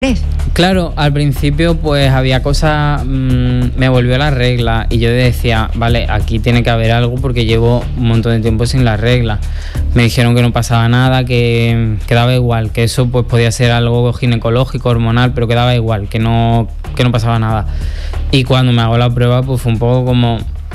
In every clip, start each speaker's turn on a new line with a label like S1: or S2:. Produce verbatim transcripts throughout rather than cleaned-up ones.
S1: Claro, al principio pues había cosas, mmm, me volvió la regla y yo decía, vale, aquí tiene que haber algo porque llevo un montón de tiempo sin la regla. Me dijeron que no pasaba nada, que quedaba igual, que eso pues podía ser algo ginecológico, hormonal, pero quedaba igual, que no, que no pasaba nada. Y cuando me hago la prueba pues fue un poco como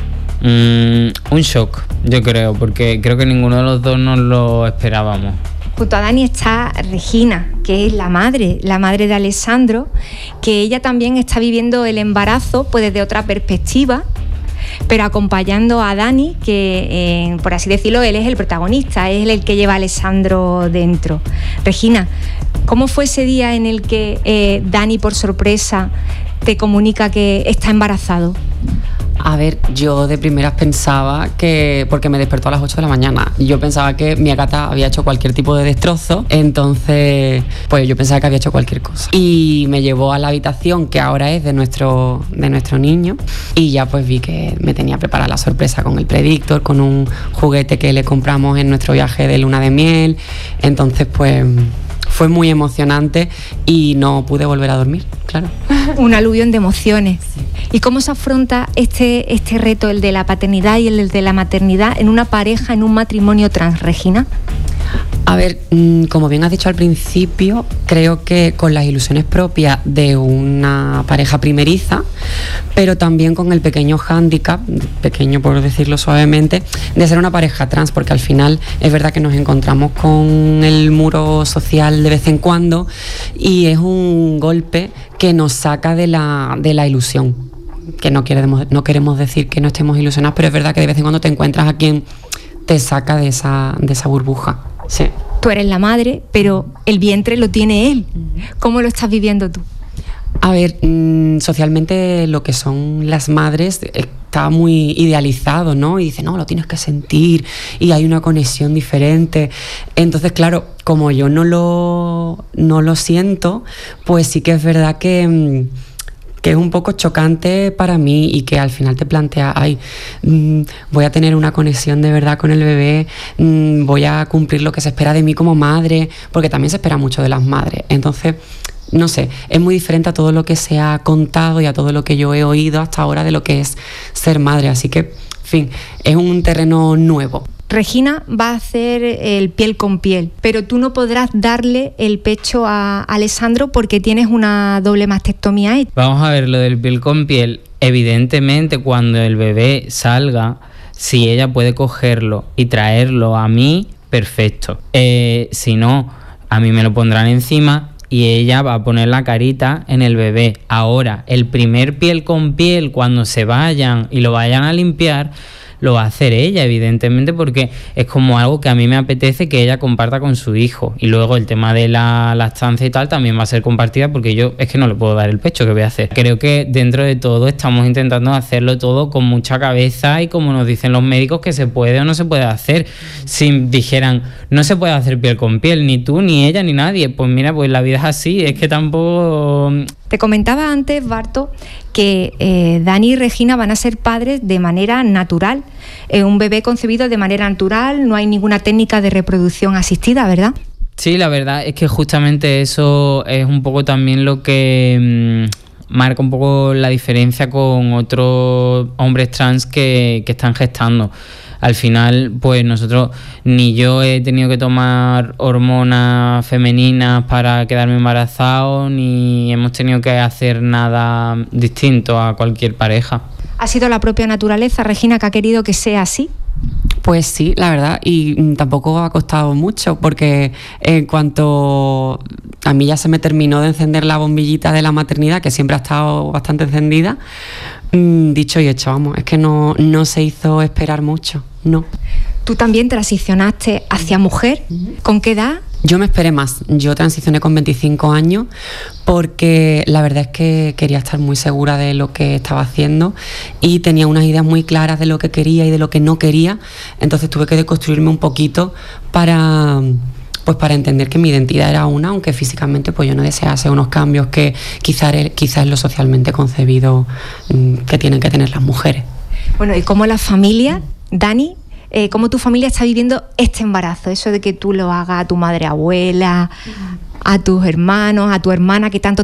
S1: mmm, un shock, yo creo, porque creo que ninguno de los dos nos lo esperábamos.
S2: Junto a Dani está Regina, que es la madre, la madre de Alessandro, que ella también está viviendo el embarazo pues desde otra perspectiva, pero acompañando a Dani, que eh, por así decirlo, él es el protagonista, es el que lleva a Alessandro dentro. Regina, ¿cómo fue ese día en el que eh, Dani por sorpresa te comunica que está embarazado?
S3: A ver, yo de primeras pensaba que, porque me despertó a las ocho de la mañana, yo pensaba que mi Agata había hecho cualquier tipo de destrozo, entonces pues yo pensaba que había hecho cualquier cosa. Y me llevó a la habitación que ahora es de nuestro, de nuestro niño, y ya pues vi que me tenía preparada la sorpresa con el Predictor, con un juguete que le compramos en nuestro viaje de luna de miel, entonces pues fue muy emocionante y no pude volver a dormir, claro.
S2: Un aluvión de emociones. Sí. ¿Y cómo se afronta este, este reto, el de la paternidad y el de la maternidad, en una pareja, en un matrimonio trans, Regina?
S3: A ver, como bien has dicho al principio, creo que con las ilusiones propias de una pareja primeriza, pero también con el pequeño hándicap, pequeño por decirlo suavemente, de ser una pareja trans, porque al final es verdad que nos encontramos con el muro social de vez en cuando y es un golpe que nos saca de la, de la ilusión. Que no queremos, no queremos decir que no estemos ilusionados, pero es verdad que de vez en cuando te encuentras a quien te saca de esa, de esa burbuja. Sí.
S2: Tú eres la madre, pero el vientre lo tiene él. ¿Cómo lo estás viviendo tú?
S3: A ver, mmm, socialmente lo que son las madres está muy idealizado, ¿no? Y dice, no, lo tienes que sentir y hay una conexión diferente. Entonces, claro, como yo no lo, no lo siento, pues sí que es verdad que... Mmm, que es un poco chocante para mí y que al final te plantea, ay, mmm, voy a tener una conexión de verdad con el bebé, mmm, voy a cumplir lo que se espera de mí como madre, porque también se espera mucho de las madres. Entonces, no sé, es muy diferente a todo lo que se ha contado y a todo lo que yo he oído hasta ahora de lo que es ser madre. Así que, en fin, es un terreno nuevo.
S2: Regina va a hacer el piel con piel, pero tú no podrás darle el pecho a Alessandro porque tienes una doble mastectomía.
S1: Vamos a ver, lo del piel con piel, evidentemente cuando el bebé salga, si ella puede cogerlo y traerlo a mí, perfecto. Eh, si no, a mí me lo pondrán encima y ella va a poner la carita en el bebé. Ahora, el primer piel con piel, cuando se vayan y lo vayan a limpiar, lo va a hacer ella, evidentemente, porque es como algo que a mí me apetece que ella comparta con su hijo. Y luego el tema de la lactancia y tal también va a ser compartida, porque yo es que no le puedo dar el pecho, ¿qué voy a hacer? Creo que dentro de todo estamos intentando hacerlo todo con mucha cabeza y como nos dicen los médicos que se puede o no se puede hacer. Si dijeran, no se puede hacer piel con piel, ni tú, ni ella, ni nadie, pues mira, pues la vida es así, es que tampoco...
S2: Te comentaba antes, Barto, que eh, Dani y Regina van a ser padres de manera natural. Eh, un bebé concebido de manera natural, no hay ninguna técnica de reproducción asistida, ¿verdad?
S1: Sí, la verdad es que justamente eso es un poco también lo que mmm, marca un poco la diferencia con otros hombres trans que, que están gestando. Al final, pues nosotros, ni yo he tenido que tomar hormonas femeninas para quedarme embarazado, ni hemos tenido que hacer nada distinto a cualquier pareja.
S2: ¿Ha sido la propia naturaleza, Regina, que ha querido que sea así?
S3: Pues sí, la verdad, y tampoco ha costado mucho, porque en cuanto a mí ya se me terminó de encender la bombillita de la maternidad, que siempre ha estado bastante encendida, dicho y hecho, vamos, es que no, no se hizo esperar mucho, no.
S2: Tú también transicionaste hacia mujer, ¿con qué edad?
S3: Yo me esperé más, yo transicioné con veinticinco años porque la verdad es que quería estar muy segura de lo que estaba haciendo y tenía unas ideas muy claras de lo que quería y de lo que no quería, entonces tuve que deconstruirme un poquito para... pues para entender que mi identidad era una, aunque físicamente pues yo no desease unos cambios que quizás quizás es lo socialmente concebido que tienen que tener las mujeres.
S2: Bueno, ¿y cómo la familia, Dani, eh, cómo tu familia está viviendo este embarazo, eso de que tú lo hagas a tu madre abuela, a tus hermanos, a tu hermana que tanto